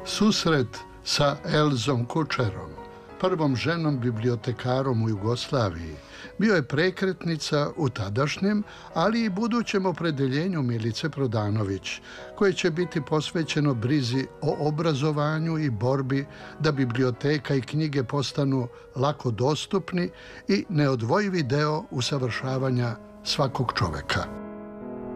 Susret sa Elzom Kučerom, prvom ženom bibliotekarom u Jugoslaviji, bio je prekretnica u tadašnjem, ali i budućem opredeljenju Milice Prodanović, koje će biti posvećeno brizi o obrazovanju i borbi da biblioteka i knjige postanu lako dostupni i neodvojivi deo usavršavanja svakog čoveka.